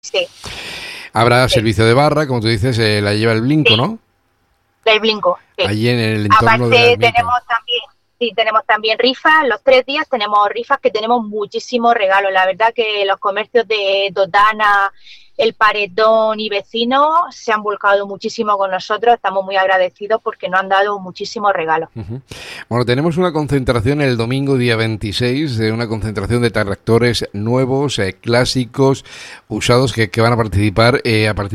sí, Habrá sí, servicio de barra, como tú dices, la lleva el Blinco, sí, ¿no? del Blinco, sí. Allí en el entorno de la Aparte ermita. tenemos también rifas, los 3 días tenemos rifas que tenemos muchísimos regalos. La verdad que los comercios de Totana, El Paredón y vecinos se han volcado muchísimo con nosotros, estamos muy agradecidos porque nos han dado muchísimos regalos. Ujú. Bueno, tenemos una concentración el domingo día 26, una concentración de tractores nuevos, clásicos, usados que van a participar a partir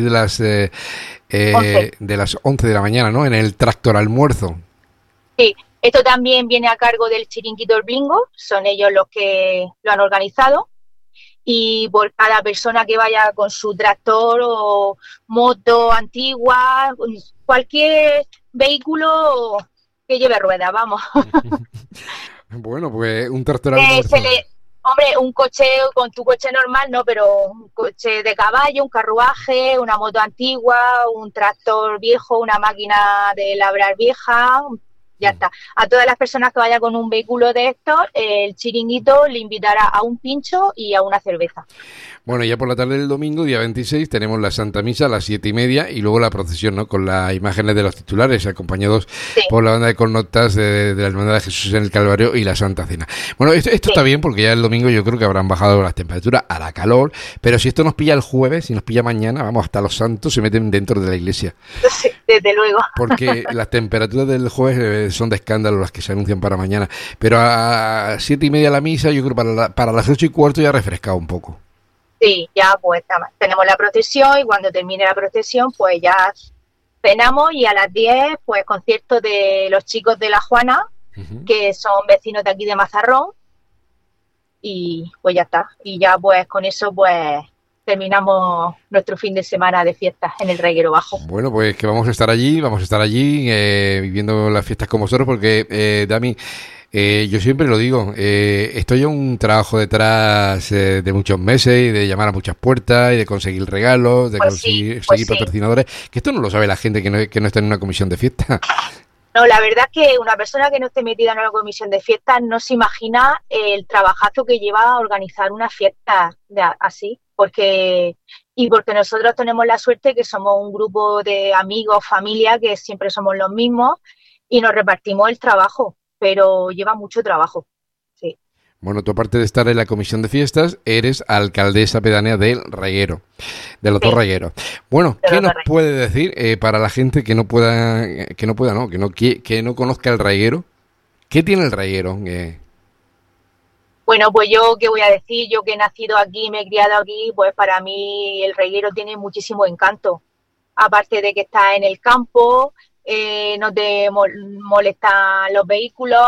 11. de las 11 de la mañana, ¿no? En el tractor almuerzo. Sí, esto también viene a cargo del Chiringuito del Blingo, son ellos los que lo han organizado y por cada persona que vaya con su tractor o moto antigua, cualquier vehículo que lleve ruedas, vamos. Bueno, pues un tractor Se almuerzo. le, hombre, un coche con tu coche normal, no, pero un coche de caballo, un carruaje, una moto antigua, un tractor viejo, una máquina de labrar vieja, ya está. A todas las personas que vayan con un vehículo de estos, el chiringuito le invitará a un pincho y a una cerveza. Bueno, ya por la tarde del domingo, día 26, tenemos la Santa Misa a las 7:30 y luego la procesión, ¿no? Con las imágenes de los titulares, acompañados Sí, por la banda de connotas de la Hermandad de Jesús en el Calvario y la Santa Cena. Bueno, esto sí, está bien porque ya el domingo yo creo que habrán bajado las temperaturas a la calor, pero si esto nos pilla el jueves, si nos pilla mañana, vamos, hasta los santos se meten dentro de la iglesia. sí, desde luego. Porque las temperaturas del jueves son de escándalo las que se anuncian para mañana. Pero a 7:30 la misa, yo creo que para las 8:15 ya ha refrescado un poco. Sí, ya pues tenemos la procesión y cuando termine la procesión pues ya cenamos y a las 10 pues concierto de los chicos de La Juana, Ujú. que son vecinos de aquí de Mazarrón y pues ya está. Y ya pues con eso pues terminamos nuestro fin de semana de fiestas en el Reguero Bajo. Bueno, pues que vamos a estar allí viviendo las fiestas con vosotros porque, Dami, yo siempre lo digo, estoy en un trabajo detrás de muchos meses y de llamar a muchas puertas y de conseguir regalos, de Pues conseguir sí. patrocinadores, que esto no lo sabe la gente que no está en una comisión de fiesta. No, la verdad es que una persona que no esté metida en una comisión de fiestas no se imagina el trabajazo que lleva a organizar una fiesta así, porque nosotros tenemos la suerte que somos un grupo de amigos, familia, que siempre somos los mismos y nos repartimos el trabajo, pero lleva mucho trabajo, sí, Bueno, tú aparte de estar en la comisión de fiestas, eres alcaldesa pedánea del Reguero, de los dos sí, Regueros. Bueno, de ¿qué los nos dos reyes. puede decir para la gente que no conozca el Reguero? ¿Qué tiene el Reguero? Bueno, pues yo, ¿qué voy a decir? Yo que he nacido aquí, me he criado aquí, pues para mí el Reguero tiene muchísimo encanto. Aparte de que está en el campo, no te molestan los vehículos,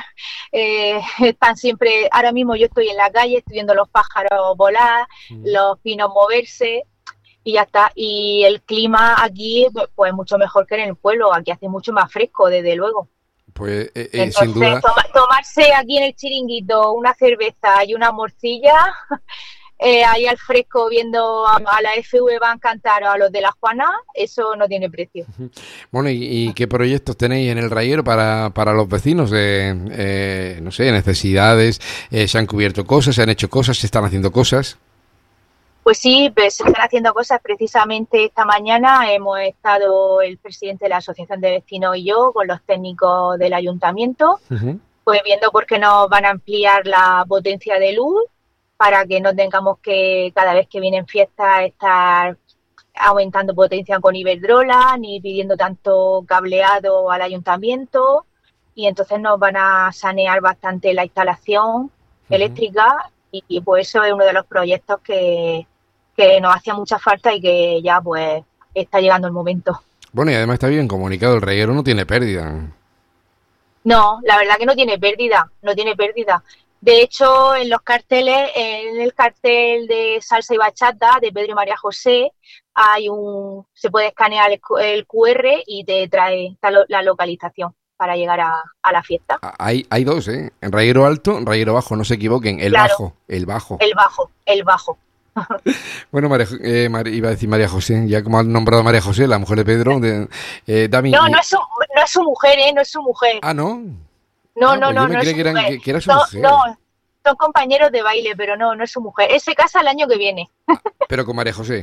están siempre, ahora mismo yo estoy en la calle, estoy viendo los pájaros volar, los pinos moverse y ya está. Y el clima aquí, pues mucho mejor que en el pueblo, aquí hace mucho más fresco, desde luego. Pues sin Entonces, duda. tomarse aquí en el chiringuito una cerveza y una morcilla, ahí al fresco viendo a la FV Van cantar o a los de la Juana, eso no tiene precio. Bueno, y qué proyectos tenéis en el Rayero para los vecinos? No sé, necesidades, se han cubierto cosas, se han hecho cosas, se están haciendo cosas. Pues sí, pues se están haciendo cosas. Precisamente esta mañana hemos estado el presidente de la Asociación de Vecinos y yo con los técnicos del ayuntamiento, Ujú. pues viendo por qué nos van a ampliar la potencia de luz para que no tengamos que cada vez que vienen fiestas estar aumentando potencia con Iberdrola ni pidiendo tanto cableado al ayuntamiento y entonces nos van a sanear bastante la instalación Ujú. eléctrica y pues eso es uno de los proyectos que nos hacía mucha falta y que ya pues está llegando el momento. Bueno, y además está bien comunicado, el Rayero no tiene pérdida. No, la verdad que no tiene pérdida, no tiene pérdida. De hecho, en los carteles, en el cartel de salsa y bachata de Pedro y María José, se puede escanear el QR y te trae la localización para llegar a la fiesta. Hay dos, ¿eh? En Rayero Alto, Rayero Bajo, no se equivoquen, el Claro, bajo, el bajo. el bajo, el bajo. Bueno, iba a decir María José, ya como han nombrado a María José, la mujer de Pedro, Dami, No, no es su mujer, ¿eh? No es su mujer. ¿no? No, Ah, no, pues yo no, me no es creía su mujer. que era su No, mujer. no, son compañeros de baile, pero no es su mujer. Él se casa el año que viene. Pero con María José.